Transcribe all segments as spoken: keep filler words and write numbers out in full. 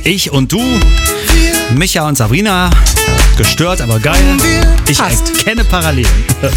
Ich und du, Micha und Sabrina, gestört, aber geil. Ich erkenne Parallelen.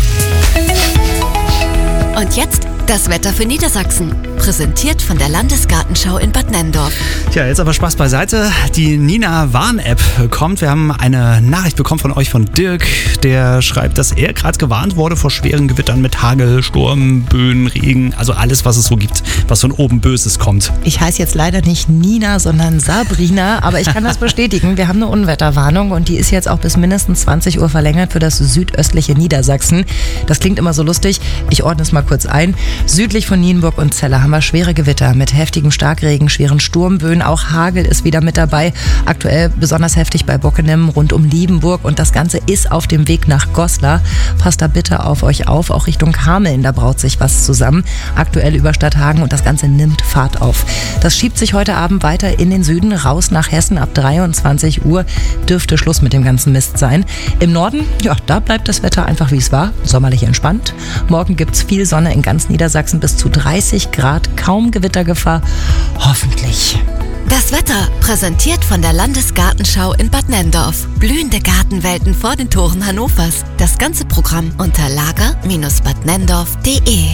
Und jetzt das Wetter für Niedersachsen. Präsentiert von der Landesgartenschau in Bad Nenndorf. Tja, jetzt aber Spaß beiseite. Die Nina Warn-App kommt. Wir haben eine Nachricht bekommen von euch, von Dirk. Der schreibt, dass er gerade gewarnt wurde vor schweren Gewittern mit Hagel, Sturm, Böen, Regen. Also alles, was es so gibt, was von oben Böses kommt. Ich heiße jetzt leider nicht Nina, sondern Sabrina. Aber ich kann das bestätigen. Wir haben eine Unwetterwarnung und die ist jetzt auch bis mindestens zwanzig Uhr verlängert für das südöstliche Niedersachsen. Das klingt immer so lustig. Ich ordne es mal kurz ein. Südlich von Nienburg und Celle haben wir schwere Gewitter mit heftigem Starkregen, schweren Sturmböen. Auch Hagel ist wieder mit dabei. Aktuell besonders heftig bei Bockenem rund um Liebenburg. Und das Ganze ist auf dem Weg nach Goslar. Passt da bitte auf euch auf. Auch Richtung Hameln, da braut sich was zusammen. Aktuell über Stadthagen und das Ganze nimmt Fahrt auf. Das schiebt sich heute Abend weiter in den Süden, raus nach Hessen. Ab dreiundzwanzig Uhr dürfte Schluss mit dem ganzen Mist sein. Im Norden, ja, da bleibt das Wetter einfach wie es war. Sommerlich entspannt. Morgen gibt's viel Sonne in ganz Niedersachsen, bis zu dreißig Grad. Kaum Gewittergefahr. Hoffentlich. Das Wetter präsentiert von der Landesgartenschau in Bad Nenndorf. Blühende Gartenwelten vor den Toren Hannovers. Das ganze Programm unter lager Bindestrich bad nenndorf punkt de.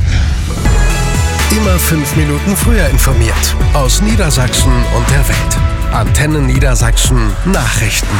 Immer fünf Minuten früher informiert. Aus Niedersachsen und der Welt. Antenne Niedersachsen Nachrichten.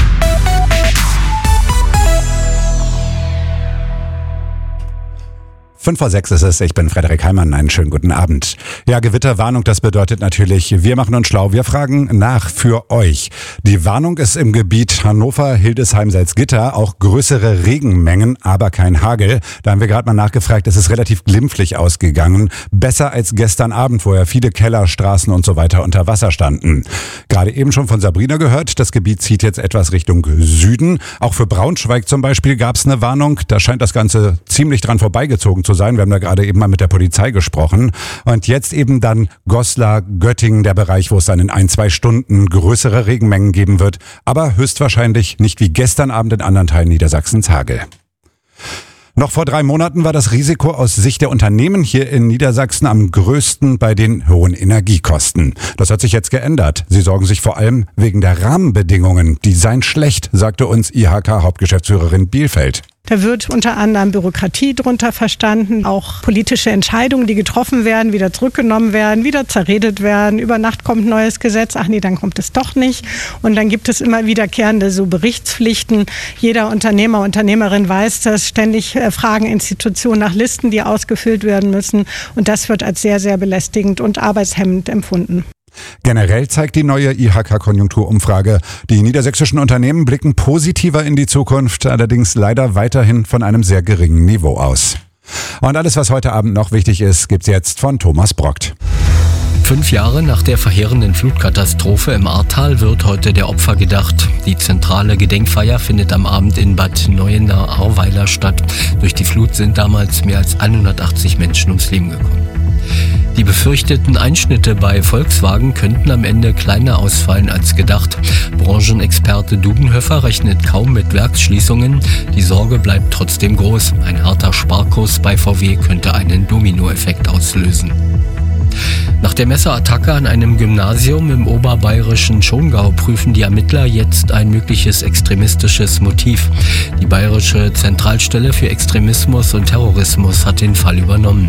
Fünf vor sechs ist es, ich bin Frederik Heimann, einen schönen guten Abend. Ja, Gewitterwarnung, das bedeutet natürlich, wir machen uns schlau, wir fragen nach für euch. Die Warnung ist im Gebiet Hannover, Hildesheim, Salzgitter, auch größere Regenmengen, aber kein Hagel. Da haben wir gerade mal nachgefragt, es ist relativ glimpflich ausgegangen. Besser als gestern Abend, wo ja viele Keller, Straßen und so weiter unter Wasser standen. Gerade eben schon von Sabrina gehört, das Gebiet zieht jetzt etwas Richtung Süden. Auch für Braunschweig zum Beispiel gab es eine Warnung, da scheint das Ganze ziemlich dran vorbeigezogen zu sein. Wir haben da gerade eben mal mit der Polizei gesprochen. Und jetzt eben dann Goslar, Göttingen, der Bereich, wo es dann in ein, zwei Stunden größere Regenmengen geben wird. Aber höchstwahrscheinlich nicht wie gestern Abend in anderen Teilen Niedersachsens Hagel. Noch vor drei Monaten war das Risiko aus Sicht der Unternehmen hier in Niedersachsen am größten bei den hohen Energiekosten. Das hat sich jetzt geändert. Sie sorgen sich vor allem wegen der Rahmenbedingungen. Die seien schlecht, sagte uns I H K-Hauptgeschäftsführerin Bielfeld. Da wird unter anderem Bürokratie drunter verstanden, auch politische Entscheidungen, die getroffen werden, wieder zurückgenommen werden, wieder zerredet werden. Über Nacht kommt ein neues Gesetz, ach nee, dann kommt es doch nicht. Und dann gibt es immer wiederkehrende so Berichtspflichten. Jeder Unternehmer, Unternehmerin weiß das, ständig fragen Institutionen nach Listen, die ausgefüllt werden müssen. Und das wird als sehr, sehr belästigend und arbeitshemmend empfunden. Generell zeigt die neue I H K-Konjunkturumfrage, die niedersächsischen Unternehmen blicken positiver in die Zukunft, allerdings leider weiterhin von einem sehr geringen Niveau aus. Und alles, was heute Abend noch wichtig ist, gibt's jetzt von Thomas Brockt. Fünf Jahre nach der verheerenden Flutkatastrophe im Ahrtal wird heute der Opfer gedacht. Die zentrale Gedenkfeier findet am Abend in Bad Neuenahr-Ahrweiler statt. Durch die Flut sind damals mehr als hundertachtzig Menschen ums Leben gekommen. Die befürchteten Einschnitte bei Volkswagen könnten am Ende kleiner ausfallen als gedacht. Branchenexperte Dubenhöfer rechnet kaum mit Werksschließungen. Die Sorge bleibt trotzdem groß. Ein harter Sparkurs bei V W könnte einen Dominoeffekt auslösen. Nach der Messerattacke an einem Gymnasium im oberbayerischen Schongau prüfen die Ermittler jetzt ein mögliches extremistisches Motiv. Die Bayerische Zentralstelle für Extremismus und Terrorismus hat den Fall übernommen.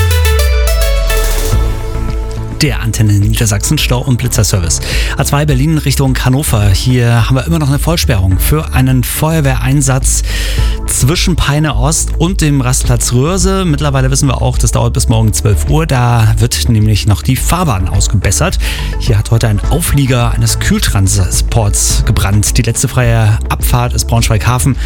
Der Antenne Niedersachsen Stau- und Blitzerservice. A zwei Berlin Richtung Hannover. Hier haben wir immer noch eine Vollsperrung für einen Feuerwehreinsatz zwischen Peine Ost und dem Rastplatz Röhrse. Mittlerweile wissen wir auch, das dauert bis morgen zwölf Uhr. Da wird nämlich noch die Fahrbahn ausgebessert. Hier hat heute ein Auflieger eines Kühltransports gebrannt. Die letzte freie Abfahrt ist Braunschweig-Hafen.